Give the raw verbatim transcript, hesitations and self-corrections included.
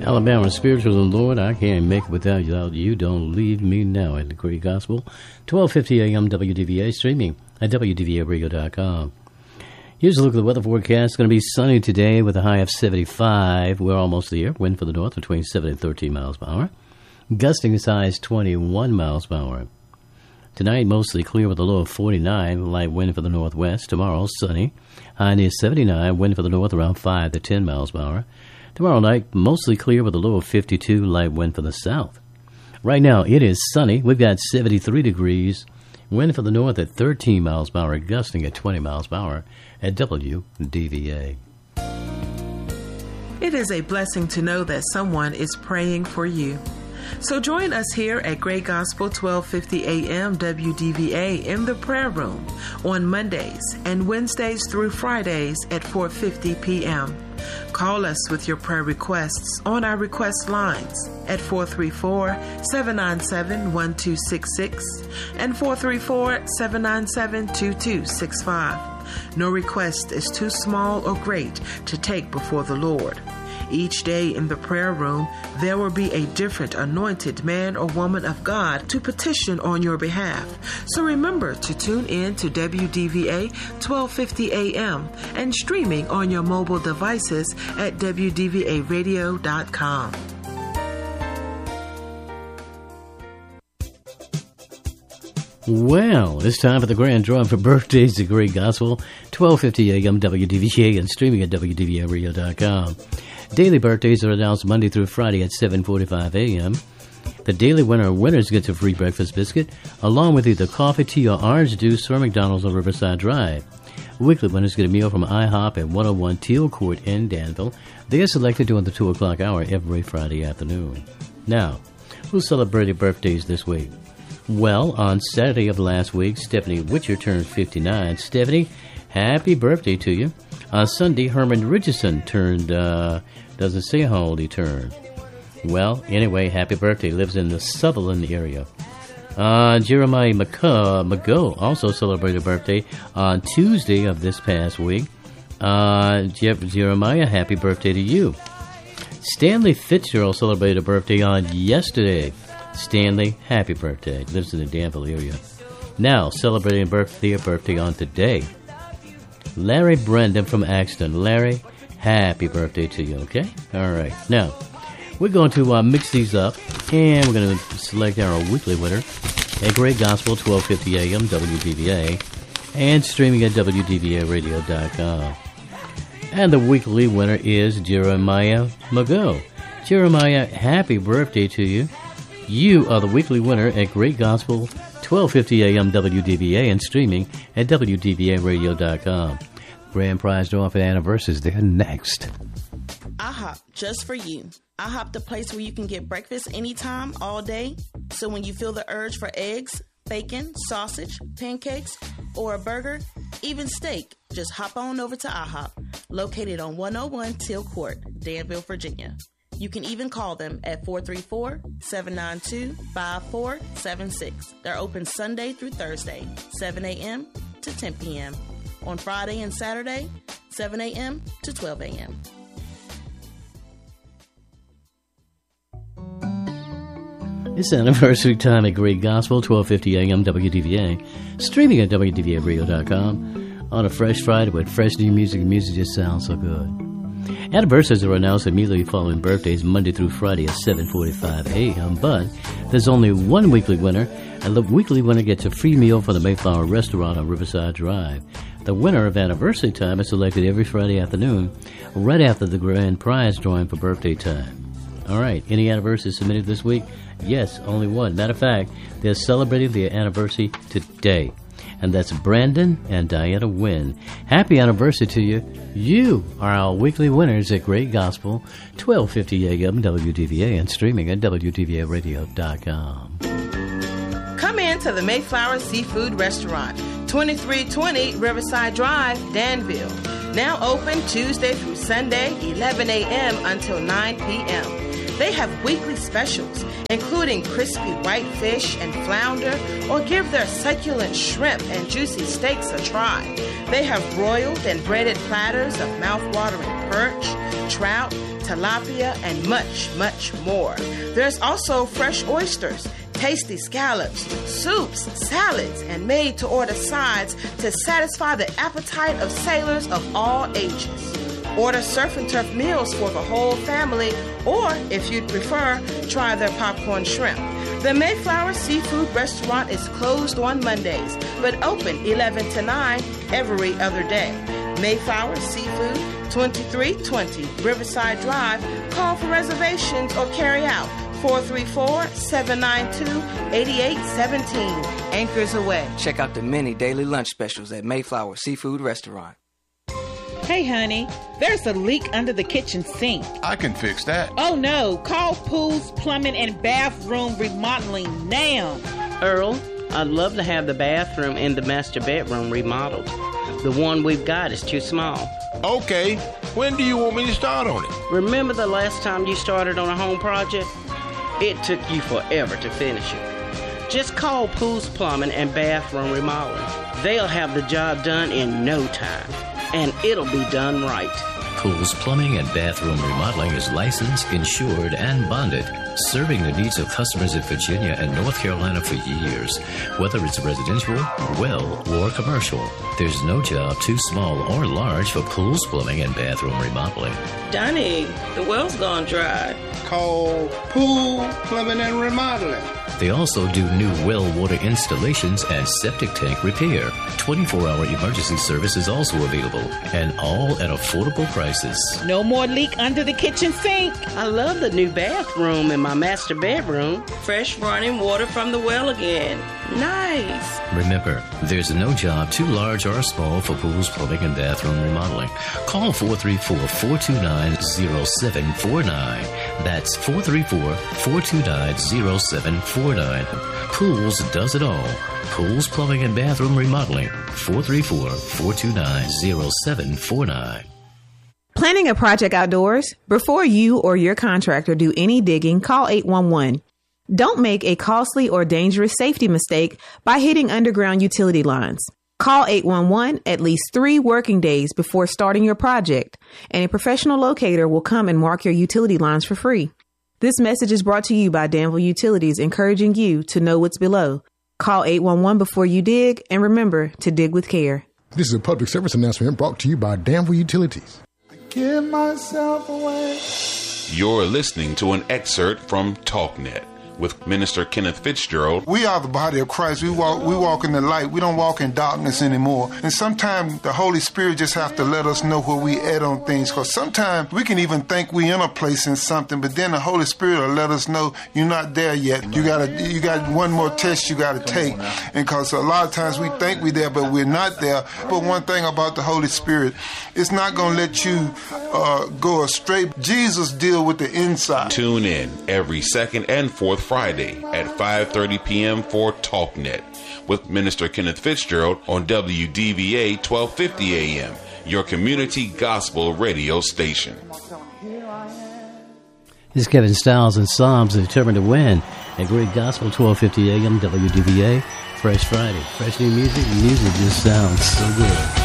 Alabama Spiritual of the Lord, I can't make it without you. You don't leave me now at the Great Gospel. twelve fifty a.m. W D V A, streaming at W D V A radio dot com. Here's a look at the weather forecast. It's going to be sunny today with a high of seventy-five. We're almost there. Wind for the north between seven and thirteen miles per hour. Gusting as high as twenty-one miles per hour. Tonight, mostly clear with a low of forty-nine. Light wind for the northwest. Tomorrow, sunny. High near seventy-nine. Wind for the north around five to ten miles per hour. Tomorrow night, mostly clear with a low of fifty-two. Light wind for the south. Right now, it is sunny. We've got seventy-three degrees. Wind for the north at thirteen miles per hour. Gusting at twenty miles per hour at W D V A. It is a blessing to know that someone is praying for you. So join us here at Great Gospel twelve fifty a.m. W D V A in the prayer room on Mondays and Wednesdays through Fridays at four fifty p.m. Call us with your prayer requests on our request lines at four three four, seven nine seven, one two six six and four three four, seven nine seven, two two six five. No request is too small or great to take before the Lord. Each day in the prayer room, there will be a different anointed man or woman of God to petition on your behalf. So remember to tune in to W D V A twelve fifty a.m. and streaming on your mobile devices at W D V A radio dot com. Well, it's time for the grand drawing for birthdays at Great Gospel, twelve fifty a.m. W D V A and streaming at W D V A radio dot com. Daily birthdays are announced Monday through Friday at seven forty-five a.m. The daily winner or winners gets a free breakfast biscuit, along with either coffee, tea, or orange juice from McDonald's on Riverside Drive. Weekly winners get a meal from IHOP at one oh one Teal Court in Danville. They are selected during the two o'clock hour every Friday afternoon. Now, who celebrated birthdays this week? Well, on Saturday of last week, Stephanie Witcher turned fifty-nine. Stephanie, happy birthday to you. On Sunday, Herman Richardson turned, uh, doesn't say how old he turned. Well, anyway, happy birthday. Lives in the Sutherland area. Uh, Jeremiah McCaw, McGo also celebrated a birthday on Tuesday of this past week. Uh, Jeff, Jeremiah, happy birthday to you. Stanley Fitzgerald celebrated a birthday on yesterday. Stanley, happy birthday. Lives in the Danville area. Now, celebrating a birthday, a birthday on today. Larry Brendan from Axton. Larry, happy birthday to you, okay? All right. Now, we're going to uh, mix these up, and we're going to select our weekly winner at Great Gospel, twelve fifty a.m. W D V A, and streaming at W D V A radio dot com. And the weekly winner is Jeremiah McGo. Jeremiah, happy birthday to you. You are the weekly winner at Great Gospel, twelve fifty a.m. W D V A and streaming at W D V A radio dot com. Grand prize draw for anniversaries. They're next. IHOP, just for you. IHOP, the place where you can get breakfast anytime, all day. So when you feel the urge for eggs, bacon, sausage, pancakes, or a burger, even steak, just hop on over to IHOP, located on one oh one Teal Court, Danville, Virginia. You can even call them at four three four, seven nine two, five four seven six. They're open Sunday through Thursday, seven a.m. to ten p.m. On Friday and Saturday, seven a.m. to twelve a.m. It's anniversary time at Great Gospel, twelve fifty a.m. W D V A, streaming at W D V A radio dot com on a fresh Friday with fresh new music. Music just sounds so good. Anniversaries are announced immediately following birthdays Monday through Friday at seven forty-five a.m., but there's only one weekly winner, and the weekly winner gets a free meal from the Mayflower Restaurant on Riverside Drive. The winner of anniversary time is selected every Friday afternoon, right after the grand prize drawing for birthday time. All right, any anniversaries submitted this week? Yes, only one. Matter of fact, they're celebrating their anniversary today. And that's Brandon and Diana Wynn. Happy anniversary to you. You are our weekly winners at Great Gospel, twelve fifty a.m. W D V A and streaming at W D V A radio dot com. Come in to the Mayflower Seafood Restaurant, twenty-three twenty Riverside Drive, Danville. Now open Tuesday through Sunday, eleven a.m. until nine p.m. They have weekly specials, including crispy white fish and flounder, or give their succulent shrimp and juicy steaks a try. They have broiled and breaded platters of mouth-watering perch, trout, tilapia, and much, much more. There's also fresh oysters, tasty scallops, soups, salads, and made-to-order sides to satisfy the appetite of sailors of all ages. Order Surf and Turf meals for the whole family, or, if you'd prefer, try their popcorn shrimp. The Mayflower Seafood Restaurant is closed on Mondays, but open eleven to nine every other day. Mayflower Seafood, twenty-three twenty Riverside Drive. Call for reservations or carry out four three four, seven nine two, eight eight one seven. Anchors away. Check out the many daily lunch specials at Mayflower Seafood Restaurant. Hey, honey, there's a leak under the kitchen sink. I can fix that. Oh, no. Call Pools Plumbing and Bathroom Remodeling now. Earl, I'd love to have the bathroom in the master bedroom remodeled. The one we've got is too small. Okay. When do you want me to start on it? Remember the last time you started on a home project? It took you forever to finish it. Just call Pools Plumbing and Bathroom Remodeling. They'll have the job done in no time. And it'll be done right. Pools Plumbing and Bathroom Remodeling is licensed, insured, and bonded, serving the needs of customers in Virginia and North Carolina for years. Whether it's residential, well, or commercial, there's no job too small or large for Pools Plumbing and Bathroom Remodeling. Donnie, the well's gone dry. Call Pool Plumbing and Remodeling. They also do new well water installations and septic tank repair. twenty-four hour emergency service is also available, and all at affordable prices. No more leak under the kitchen sink. I love the new bathroom in my master bedroom. Fresh running water from the well again. Nice. Remember, there's no job too large or small for Pools Plumbing and Bathroom Remodeling. Call four three four, four two nine, zero seven four nine. That's four three four, four two nine, zero seven four nine. Pools does it all. Pools Plumbing and Bathroom Remodeling. four three four, four two nine, zero seven four nine. Planning a project outdoors? Before you or your contractor do any digging, call eight one one. Don't make a costly or dangerous safety mistake by hitting underground utility lines. Call eight one one at least three working days before starting your project, and a professional locator will come and mark your utility lines for free. This message is brought to you by Danville Utilities, encouraging you to know what's below. Call eight one one before you dig, and remember to dig with care. This is a public service announcement brought to you by Danville Utilities. I give myself away. You're listening to an excerpt from TalkNet with Minister Kenneth Fitzgerald. We are the body of Christ. We walk we walk in the light. We don't walk in darkness anymore. And sometimes the Holy Spirit just have to let us know where we at on things. Because sometimes we can even think we in a place in something, but then the Holy Spirit will let us know you're not there yet. You gotta you got one more test you gotta take. And because a lot of times we think we're there, but we're not there. But one thing about the Holy Spirit, it's not gonna let you uh, go astray. Jesus deal with the inside. Tune in every second and fourth Friday at five thirty p.m. for TalkNet with Minister Kenneth Fitzgerald on W D V A twelve fifty A M, your community gospel radio station. This is Kevin Stiles and Psalms Determined to Win at Great Gospel twelve fifty A M W D V A. Fresh Friday. Fresh new music. Music just sounds so good.